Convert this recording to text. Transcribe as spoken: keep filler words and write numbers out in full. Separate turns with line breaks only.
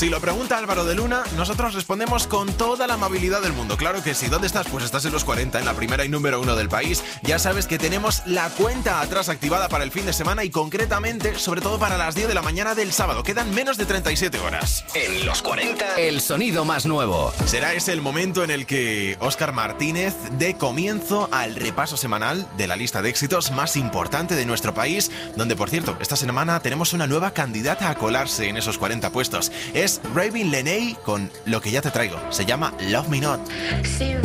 Si lo pregunta Álvaro de Luna, nosotros respondemos con toda la amabilidad del mundo. Claro que sí. ¿Dónde estás? Pues estás en los cuarenta, en la primera y número uno del país. Ya sabes que tenemos la cuenta atrás activada para el fin de semana y concretamente, sobre todo para las diez de la mañana del sábado. Quedan menos de treinta y siete horas.
En los cuarenta, el sonido más nuevo.
Será ese el momento en el que Óscar Martínez dé comienzo al repaso semanal de la lista de éxitos más importante de nuestro país, donde, por cierto, esta semana tenemos una nueva candidata a colarse en esos cuarenta puestos. Es Ravin Lenay con Lo que ya te traigo. Se llama Love Me Not.